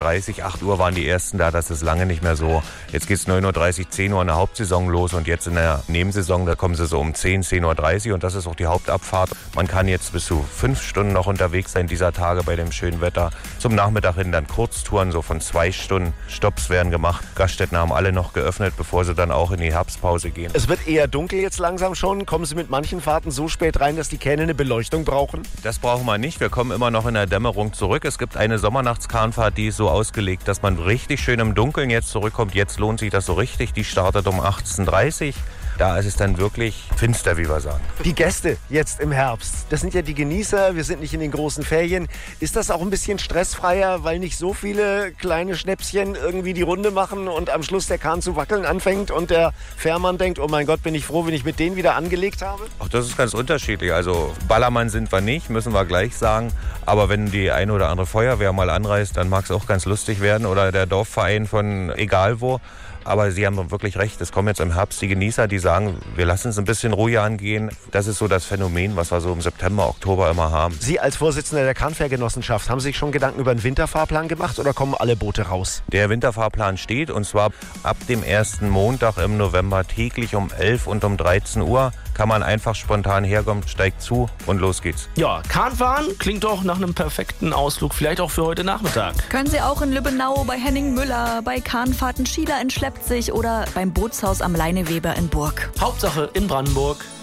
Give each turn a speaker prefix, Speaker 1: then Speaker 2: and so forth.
Speaker 1: 7:30 Uhr, 8 Uhr waren die ersten da, das ist lange nicht mehr so. Jetzt geht es 9:30 Uhr, 10 Uhr in der Hauptsaison los und jetzt in der Nebensaison, da kommen sie so um 10:30 Uhr und das ist auch die Hauptabfahrt. Man kann jetzt bis zu 5 Stunden noch unterwegs sein dieser Tage bei dem schönen Wetter. Zum Nachmittag hin dann Kurztouren, so von 2 Stunden. Stopps werden gemacht. Gaststätten haben alle noch geöffnet, bevor sie dann auch in die Herbstpause gehen.
Speaker 2: Es wird eher dunkel jetzt langsam schon. Kommen Sie mit manchen Fahrten so spät rein, dass die Kähne eine Beleuchtung brauchen?
Speaker 1: Das brauchen wir nicht. Wir kommen immer noch in der Dämmerung zurück. Es gibt eine Sommernachtskahnfahrt, die ist so ausgelegt, dass man richtig schön im Dunkeln jetzt zurückkommt. Jetzt lohnt sich das so richtig. Die startet um 18:30 Uhr. Da ist es dann wirklich finster, wie wir sagen.
Speaker 2: Die Gäste jetzt im Herbst, das sind ja die Genießer, wir sind nicht in den großen Ferien. Ist das auch ein bisschen stressfreier, weil nicht so viele kleine Schnäpschen irgendwie die Runde machen und am Schluss der Kahn zu wackeln anfängt und der Fährmann denkt, oh mein Gott, bin ich froh, wenn ich mit denen wieder angelegt habe?
Speaker 1: Ach, das ist ganz unterschiedlich. Also Ballermann sind wir nicht, müssen wir gleich sagen. Aber wenn die eine oder andere Feuerwehr mal anreist, dann mag es auch ganz lustig werden. Oder der Dorfverein von egal wo. Aber Sie haben wirklich recht, es kommen jetzt im Herbst die Genießer, die sagen, wir lassen es ein bisschen ruhiger angehen. Das ist so das Phänomen, was wir so im September, Oktober immer haben.
Speaker 2: Sie als Vorsitzender der Kahnfährgenossenschaft, haben Sie sich schon Gedanken über einen Winterfahrplan gemacht oder kommen alle Boote raus?
Speaker 1: Der Winterfahrplan steht und zwar ab dem ersten Montag im November täglich um 11 und um 13 Uhr. Kann man einfach spontan herkommen, steigt zu und los geht's.
Speaker 3: Ja, Kahnfahren klingt doch nach einem perfekten Ausflug, vielleicht auch für heute Nachmittag.
Speaker 4: Können Sie auch in Lübbenau, bei Henning Müller, bei Kahnfahrten Schieler in Schleppzig oder beim Bootshaus am Leineweber in Burg.
Speaker 3: Hauptsache in Brandenburg.